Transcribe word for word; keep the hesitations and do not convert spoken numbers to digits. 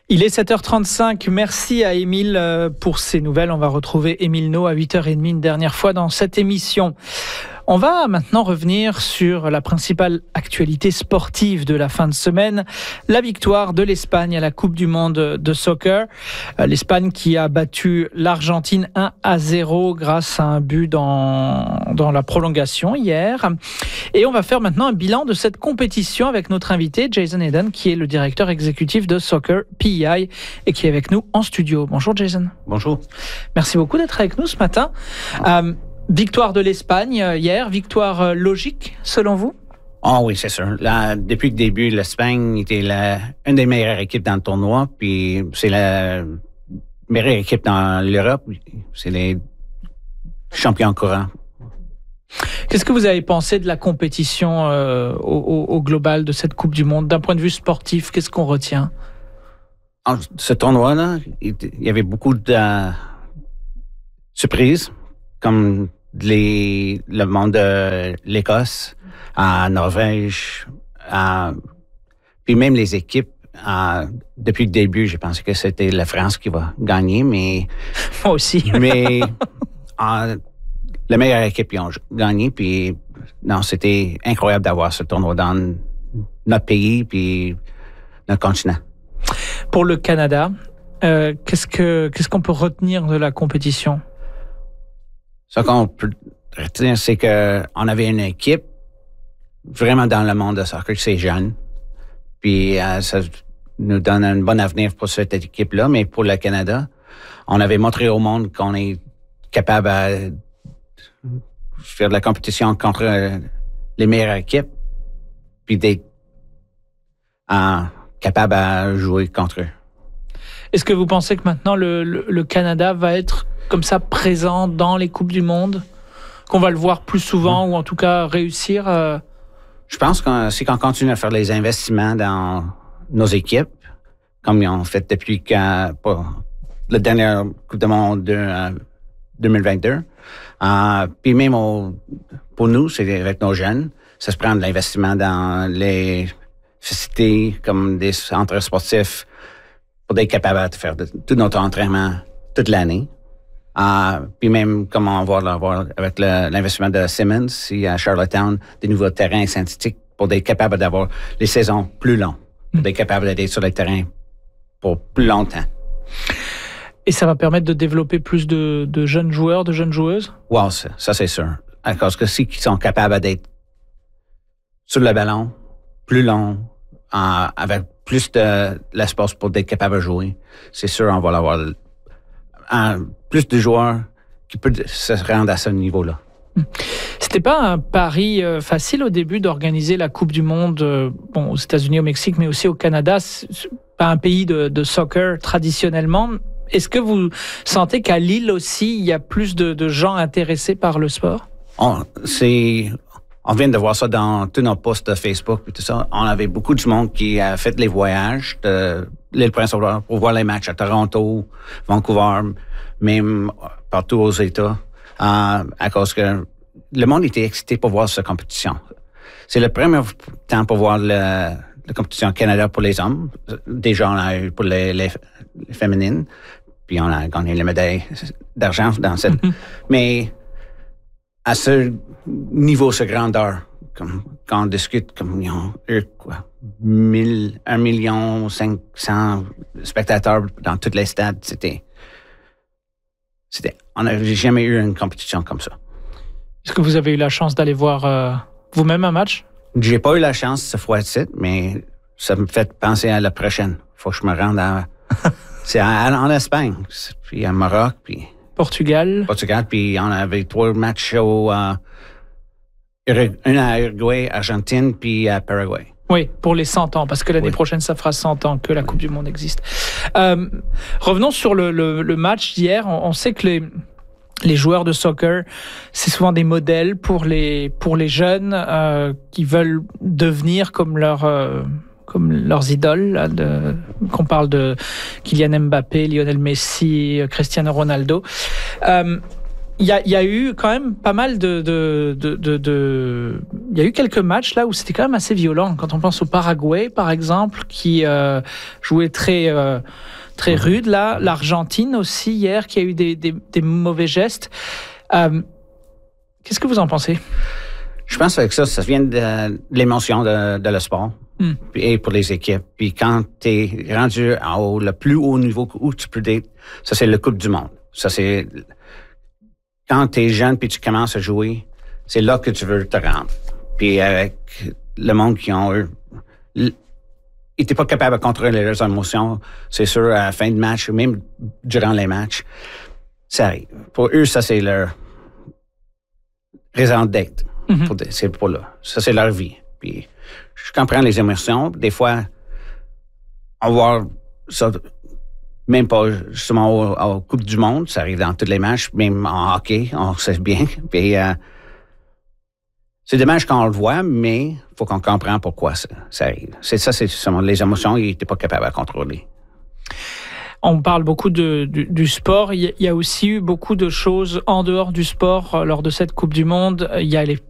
Il est sept heures trente-cinq. Merci à Émile pour ces nouvelles. On va retrouver Émile No à huit heures trente une dernière fois dans cette émission. On va maintenant revenir sur la principale actualité sportive de la fin de semaine, la victoire de l'Espagne à la Coupe du Monde de soccer. L'Espagne qui a battu l'Argentine un à zéro grâce à un but dans, dans la prolongation hier. Et on va faire maintenant un bilan de cette compétition avec notre invité Jason Eden, qui est le directeur exécutif de Soccer P E I et qui est avec nous en studio. Bonjour Jason. Bonjour. Merci beaucoup d'être avec nous ce matin. Euh, Victoire de l'Espagne hier, victoire logique selon vous? Ah oh oui, c'est sûr. Là, depuis le début, l'Espagne était la, une des meilleures équipes dans le tournoi, puis c'est la meilleure équipe dans l'Europe. C'est les champions courants. Qu'est-ce que vous avez pensé de la compétition euh, au, au, au global de cette Coupe du Monde? D'un point de vue sportif, qu'est-ce qu'on retient? En ce tournoi-là, il y avait beaucoup de euh, surprises, comme les, le monde de l'Écosse, à Norvège, à, puis même les équipes. À, depuis le début, j'ai pensé que c'était la France qui va gagner, mais... Moi aussi. mais à, la meilleure équipe, ils ont gagné, puis non, c'était incroyable d'avoir ce tournoi dans notre pays, puis notre continent. Pour le Canada, euh, qu'est-ce que, qu'est-ce qu'on peut retenir de la compétition? Ce qu'on peut retenir, c'est qu'on avait une équipe vraiment dans le monde de soccer, c'est jeune. Puis euh, ça nous donne un bon avenir pour cette équipe-là. Mais pour le Canada, on avait montré au monde qu'on est capable de faire de la compétition contre les meilleures équipes, puis d'être euh, capable à jouer contre eux. Est-ce que vous pensez que maintenant le, le, le Canada va être comme ça présent dans les Coupes du Monde, qu'on va le voir plus souvent mmh. ou en tout cas réussir? Euh... Je pense que c'est qu'on continue à faire les investissements dans nos équipes, comme ils ont fait depuis quand, pour la dernière Coupe du Monde de euh, deux mille vingt-deux. Euh, puis même au, pour nous, c'est avec nos jeunes, ça se prend de l'investissement dans les facilités comme des centres sportifs pour être capable de faire de, tout notre entraînement toute l'année. Uh, puis même, comme on va l'avoir avec le, l'investissement de Simmons ici à Charlottetown, des nouveaux terrains synthétiques pour être capable d'avoir les saisons plus longues, pour être capable d'être sur les terrains pour plus longtemps. Et ça va permettre de développer plus de, de jeunes joueurs, de jeunes joueuses? Wow, ça, ça c'est sûr. Parce que si ils sont capables d'être sur le ballon plus long, uh, avec plus de l'espace pour être capable de jouer, c'est sûr on va l'avoir. Uh, plus de joueurs qui peuvent se rendre à ce niveau-là. C'était pas un pari euh, facile au début d'organiser la Coupe du Monde euh, bon, aux États-Unis, au Mexique, mais aussi au Canada. C'est pas un pays de, de soccer traditionnellement. Est-ce que vous sentez qu'à Lille aussi, il y a plus de, de gens intéressés par le sport? On, c'est, on vient de voir ça dans tous nos posts de Facebook et tout ça. On avait beaucoup de monde qui a fait les voyages de l'île Prince-Édouard pour voir les matchs à Toronto, Vancouver, même partout aux États, euh, à cause que le monde était excité pour voir cette compétition. C'est le premier temps pour voir le, la compétition Canada pour les hommes. Déjà, on a eu pour les, les, les féminines, puis on a gagné les médailles d'argent dans cette. Mm-hmm. Mais à ce niveau, ce grandeur, comme, quand on discute, comme ils ont eu quoi, mille, un million cinq cents spectateurs dans tous les stades, c'était. C'était, on n'avait jamais eu une compétition comme ça. Est-ce que vous avez eu la chance d'aller voir euh, vous-même un match? J'ai pas eu la chance cette fois-ci, mais ça me fait penser à la prochaine. Faut que je me rende à... c'est à, en Espagne, puis à Maroc, puis... Portugal. Portugal, puis on avait trois matchs au... Euh, un à Uruguay, Argentine, puis à Paraguay. Oui, pour les cent ans, parce que l'année oui. prochaine, ça fera cent ans que la Coupe du Monde existe. Euh, revenons sur le, le, le match d'hier. On, on sait que les, les joueurs de soccer, c'est souvent des modèles pour les, pour les jeunes euh, qui veulent devenir comme, leur, euh, comme leurs idoles. Là, de, qu'on parle de Kylian Mbappé, Lionel Messi, Cristiano Ronaldo. Euh, Il y a, il y a eu quand même pas mal de, de, de, de, de... Il y a eu quelques matchs là où c'était quand même assez violent. Quand on pense au Paraguay, par exemple, qui euh, jouait très, euh, très rude. Là, l'Argentine aussi, hier, qui a eu des, des, des mauvais gestes. Euh, qu'est-ce que vous en pensez? Je pense que ça, ça vient de l'émotion de, de le sport mm. et pour les équipes. Puis quand tu es rendu au le plus haut niveau où tu peux être, ça, c'est le Coupe du Monde. Ça, c'est... Quand tu es jeune puis tu commences à jouer, c'est là que tu veux te rendre. Puis avec le monde qui ont eux, ils n'étaient pas capables de contrôler leurs émotions, c'est sûr, à la fin de match, ou même durant les matchs, ça arrive. Pour eux, ça, c'est leur raison d'être. Mm-hmm. Pour, c'est pour là. Ça, c'est leur vie. Puis je comprends les émotions. Des fois, on voit ça... Même pas justement au, au Coupe du Monde, ça arrive dans tous les matchs, même en hockey, on sait bien. Puis, euh, c'est dommage quand on le voit, mais il faut qu'on comprenne pourquoi ça, ça arrive. C'est ça, c'est justement les émotions, ils n'étaient pas capables de contrôler. On parle beaucoup de, du, du sport. Il y a aussi eu beaucoup de choses en dehors du sport lors de cette Coupe du Monde. Il y a les